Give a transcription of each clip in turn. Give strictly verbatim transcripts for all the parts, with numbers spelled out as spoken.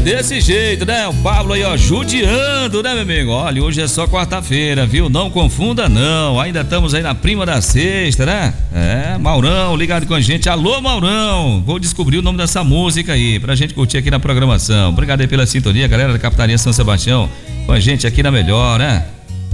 desse jeito, né? O Pablo aí, ó, judiando, né, meu amigo? Olha, hoje é só quarta-feira, viu? Não confunda, não. Ainda estamos aí na prima da sexta, né? É, Maurão, ligado com a gente. Alô, Maurão! Vou descobrir o nome dessa música aí, pra gente curtir aqui na programação. Obrigado aí pela sintonia, galera da Capitania São Sebastião, com a gente aqui na Melhor, né?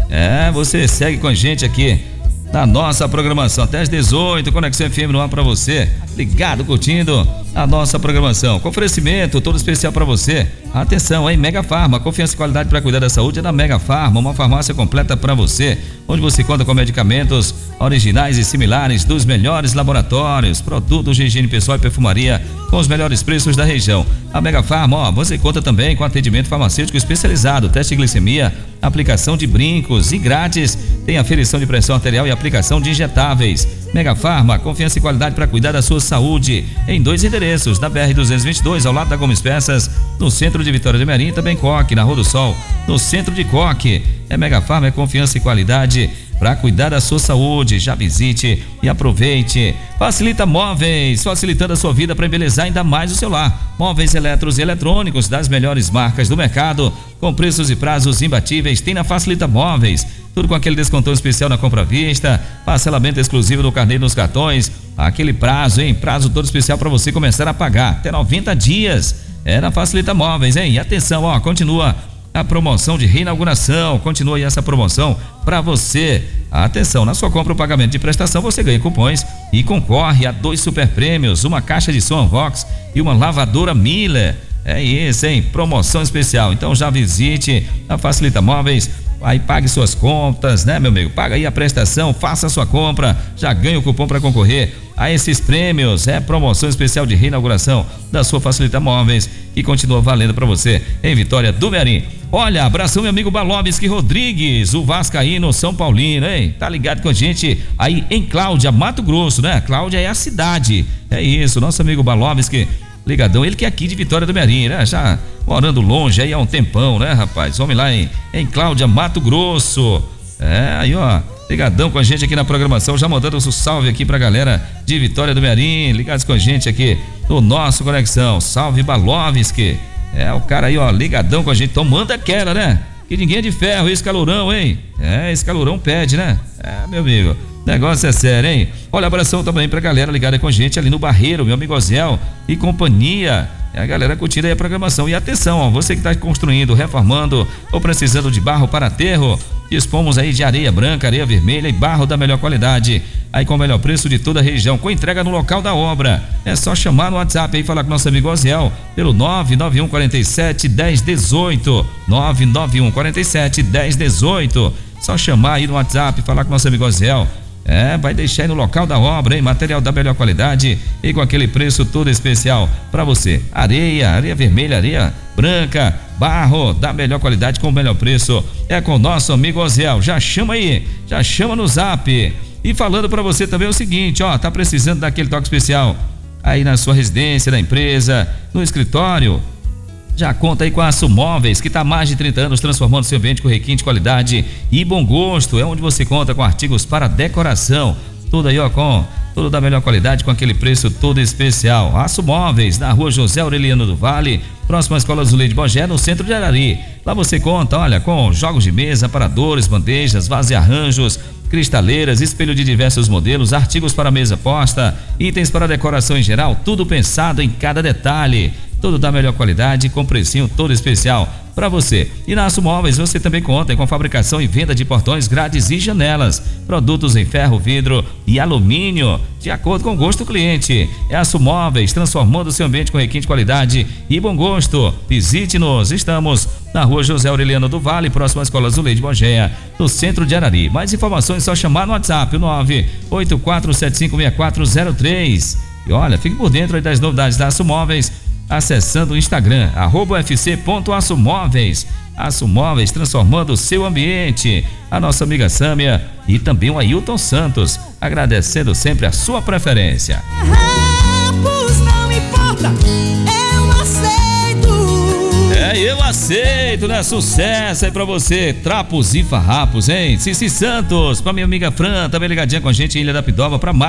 É, você segue com a gente aqui na nossa programação até às dezoito, Conexão F M no ar pra você, ligado, curtindo a nossa programação, com oferecimento todo especial pra você. Atenção, hein? Mega Farma, confiança e qualidade para cuidar da saúde é da Mega Farma, uma farmácia completa para você, onde você conta com medicamentos originais e similares dos melhores laboratórios, produtos de higiene pessoal e perfumaria com os melhores preços da região. A Mega Farma, ó, você conta também com atendimento farmacêutico especializado, teste de glicemia, aplicação de brincos e grátis tem aferição de pressão arterial e aplicação de injetáveis. Mega Farma, confiança e qualidade para cuidar da sua saúde, em dois endereços, na B R duzentos e vinte e dois, ao lado da Gomes Peças, no centro de Vitória de Merim, também Coque, na Rua do Sol, no centro de Coque. É Mega Farma, é confiança e qualidade para cuidar da sua saúde. Já visite e aproveite. Facilita Móveis, facilitando a sua vida para embelezar ainda mais o seu lar. Móveis eletros e eletrônicos das melhores marcas do mercado, com preços e prazos imbatíveis, tem na Facilita Móveis. Tudo com aquele descontão especial na compra à vista, parcelamento exclusivo do carnê nos cartões, aquele prazo, hein? Prazo todo especial para você começar a pagar, até noventa dias. É na Facilita Móveis, hein? E atenção, ó, continua a promoção de reinauguração, continua aí essa promoção para você. Atenção, na sua compra ou pagamento de prestação você ganha cupons e concorre a dois super prêmios, uma caixa de som Vox e uma lavadora Miller. É isso, hein? Promoção especial. Então já visite a Facilita Móveis, aí pague suas contas, né, meu amigo? Paga aí a prestação, faça a sua compra, já ganha o cupom para concorrer a esses prêmios. É promoção especial de reinauguração da sua Facilita Móveis, que continua valendo para você em Vitória do Merim. Olha, abração meu amigo Balovski Rodrigues, o vascaíno São Paulino, hein? Tá ligado com a gente aí em Cláudia, Mato Grosso, né? Cláudia é a cidade, é isso, nosso amigo Balovski ligadão, ele que é aqui de Vitória do Merim, né? Já morando longe aí há um tempão, né, rapaz? Vamos lá em, em Cláudia, Mato Grosso. É, aí ó, ligadão com a gente aqui na programação, já mandando o salve aqui pra galera de Vitória do Merim, ligados com a gente aqui no nosso Conexão. Salve Balovski. É, o cara aí ó, ligadão com a gente, então manda aquela, né? Que ninguém é de ferro, esse calorão, hein? É, esse calorão pede, né? É, meu amigo, negócio é sério, hein? Olha, abração também pra galera ligada com a gente ali no Barreiro, meu amigo Oziel e companhia. É a galera curtindo aí a programação. E atenção, ó, você que está construindo, reformando ou precisando de barro para aterro, dispomos aí de areia branca, areia vermelha e barro da melhor qualidade, aí com o melhor preço de toda a região, com entrega no local da obra. É só chamar no WhatsApp aí e falar com nosso amigo Oziel pelo nove nove um quatro sete um zero um oito, nove nove um quatro sete um zero um oito. Só chamar aí no WhatsApp e falar com nosso amigo Oziel. É, vai deixar aí no local da obra, hein? Material da melhor qualidade e com aquele preço todo especial para você. Areia, areia vermelha, areia branca, barro da melhor qualidade com o melhor preço. É com o nosso amigo Oziel. Já chama aí, já chama no Zap. E falando para você também o seguinte, ó, tá precisando daquele toque especial aí na sua residência, na empresa, no escritório? Já conta aí com a Aço Móveis, que está há mais de trinta anos transformando seu ambiente com requinte, qualidade e bom gosto. É onde você conta com artigos para decoração. Tudo aí, ó, com tudo da melhor qualidade, com aquele preço todo especial. Aço Móveis, na rua José Aureliano do Vale, próxima à Escola Zuleide Bogé, no centro de Arari. Lá você conta, olha, com jogos de mesa, aparadores, bandejas, vasos e arranjos, cristaleiras, espelho de diversos modelos, artigos para mesa posta, itens para decoração em geral, tudo pensado em cada detalhe. Tudo da melhor qualidade, com precinho todo especial para você. E na Aço Móveis você também conta com fabricação e venda de portões, grades e janelas, produtos em ferro, vidro e alumínio, de acordo com o gosto do cliente. É Aço Móveis, transformando seu ambiente com requinte, qualidade e bom gosto. Visite-nos, estamos na rua José Aureliano do Vale, próximo à Escola Zuleide Bogéia, no centro de Arari. Mais informações é só chamar no WhatsApp, o nove oito quatro sete cinco seis quatro zero três. E olha, fique por dentro aí das novidades da Aço Móveis, acessando o Instagram, arroba ufc ponto aço móveis. Aço Móveis, transformando o seu ambiente. A nossa amiga Sâmia e também o Ailton Santos, agradecendo sempre a sua preferência. Farrapos, não importa, eu aceito. É, eu aceito, né? Sucesso aí pra você. Trapos e farrapos, hein? Cici Santos, pra minha amiga Fran, também ligadinha com a gente em Ilha da Pidova, pra